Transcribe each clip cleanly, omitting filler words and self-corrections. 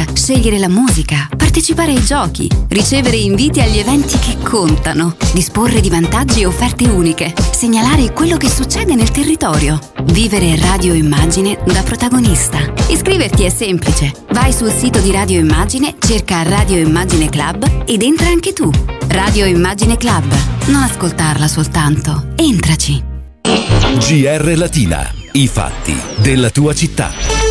scegliere la musica, partecipare ai giochi, ricevere inviti agli eventi che contano, disporre di vantaggi e offerte uniche, segnalare quello che succede nel territorio, vivere Radio Immagine da protagonista. Iscriverti è semplice. Vai sul sito di Radio Immagine, cerca Radio Immagine Club ed entra anche tu. Radio Immagine Club. Non ascoltarla soltanto. Entraci. GR Latina. I fatti della tua città.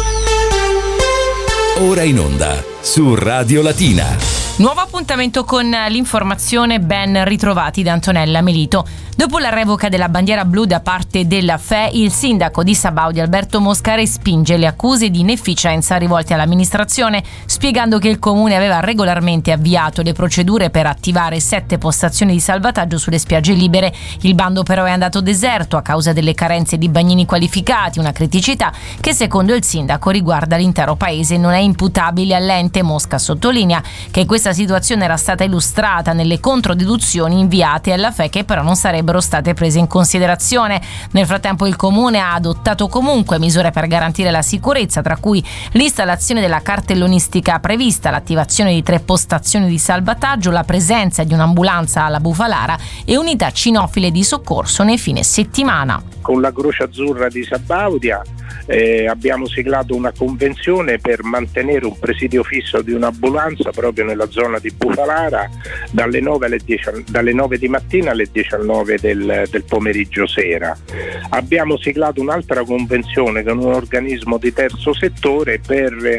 Ora in onda su Radio Latina. Nuovo appuntamento con l'informazione, ben ritrovati da Antonella Melito. Dopo la revoca della bandiera blu da parte della FE, il sindaco di Sabaudia Alberto Mosca respinge le accuse di inefficienza rivolte all'amministrazione, spiegando che il comune aveva regolarmente avviato le procedure per attivare 7 postazioni di salvataggio sulle spiagge libere. Il bando però è andato deserto a causa delle carenze di bagnini qualificati, una criticità che secondo il sindaco riguarda l'intero paese e non è imputabile all'ente. Mosca sottolinea che questa situazione era stata illustrata nelle controdeduzioni inviate alla FE, che però non sarebbero state prese in considerazione. Nel frattempo il comune ha adottato comunque misure per garantire la sicurezza, tra cui l'installazione della cartellonistica prevista, l'attivazione di 3 postazioni di salvataggio, la presenza di un'ambulanza alla Bufalara e unità cinofile di soccorso nei fine settimana. Con la Croce Azzurra di Sabaudia abbiamo siglato una convenzione per mantenere un presidio fisso di un'ambulanza proprio nella zona di Bufalara dalle 9 di mattina alle 19 del pomeriggio sera. Abbiamo siglato un'altra convenzione con un organismo di terzo settore per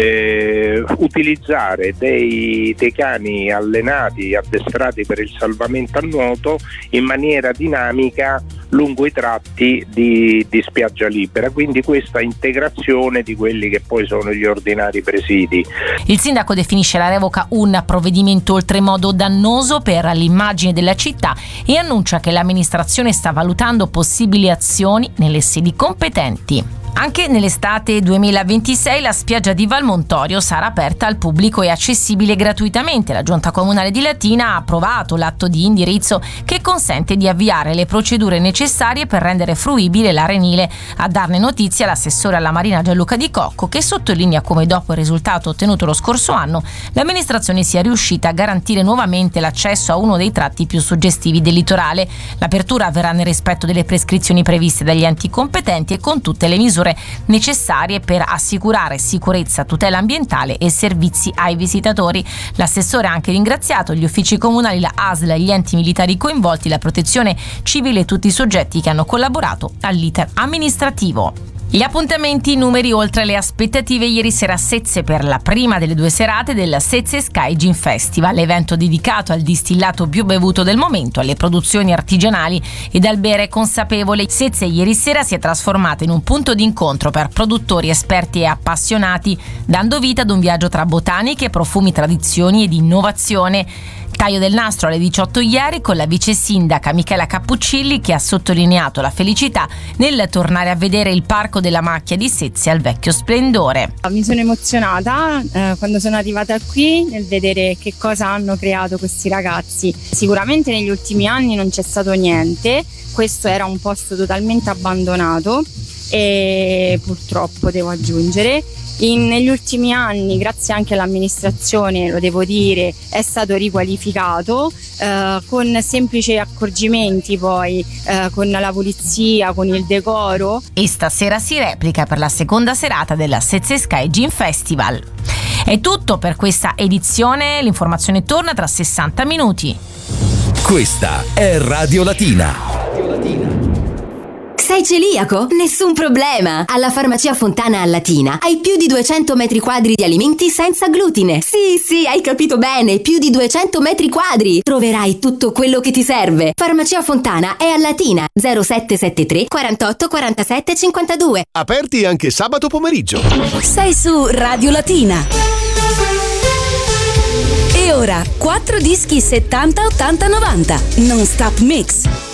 utilizzare dei cani allenati, addestrati per il salvamento a nuoto in maniera dinamica lungo i tratti di spiaggia libera, quindi questa integrazione di quelli che poi sono gli ordinari presidi. Il sindaco definisce la revoca un provvedimento oltremodo dannoso per l'immagine della città e annuncia che l'amministrazione sta valutando possibili azioni nelle sedi competenti. Anche nell'estate 2026 la spiaggia di Valmontorio sarà aperta al pubblico e accessibile gratuitamente. La Giunta Comunale di Latina ha approvato l'atto di indirizzo che consente di avviare le procedure necessarie per rendere fruibile l'Arenile. A darne notizia l'assessore alla Marina Gianluca Di Cocco, che sottolinea come dopo il risultato ottenuto lo scorso anno l'amministrazione sia riuscita a garantire nuovamente l'accesso a uno dei tratti più suggestivi del litorale. L'apertura avverrà nel rispetto delle prescrizioni previste dagli enti competenti e con tutte le misure necessarie per assicurare sicurezza, tutela ambientale e servizi ai visitatori. L'assessore ha anche ringraziato gli uffici comunali, la ASL, gli enti militari coinvolti, la protezione civile e tutti i soggetti che hanno collaborato all'iter amministrativo. Gli appuntamenti, numeri oltre le aspettative. Ieri sera a Sezze per la prima delle 2 serate del Sezze Sky Gin Festival, evento dedicato al distillato più bevuto del momento, alle produzioni artigianali ed al bere consapevole. Sezze ieri sera si è trasformata in un punto d'incontro per produttori, esperti e appassionati, dando vita ad un viaggio tra botaniche, profumi, tradizioni ed innovazione. Taglio del nastro alle 18 ieri con la vice sindaca Michela Cappuccilli, che ha sottolineato la felicità nel tornare a vedere il Parco della Macchia di Sezze al vecchio splendore. Mi sono emozionata quando sono arrivata qui nel vedere che cosa hanno creato questi ragazzi. Sicuramente negli ultimi anni non c'è stato niente, questo era un posto totalmente abbandonato e purtroppo devo aggiungere. Negli ultimi anni, grazie anche all'amministrazione, lo devo dire, è stato riqualificato con semplici accorgimenti, poi con la pulizia, con il decoro. E stasera si replica per la seconda serata della Sezze Sky Gin Festival. È tutto per questa edizione, l'informazione torna tra 60 minuti. Questa è Radio Latina. Sei celiaco? Nessun problema! Alla Farmacia Fontana a Latina hai più di 200 metri quadri di alimenti senza glutine. Sì, hai capito bene, più di 200 metri quadri! Troverai tutto quello che ti serve. Farmacia Fontana è a Latina, 0773 48 47 52. Aperti anche sabato pomeriggio. Sei su Radio Latina. E ora 4 dischi 70 80 90 Non Stop Mix.